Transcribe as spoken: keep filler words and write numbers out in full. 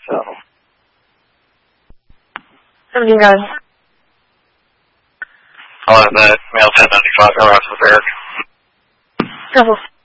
So, seventeen guys. I'll have that male ten ninety-five harass with Eric. Careful.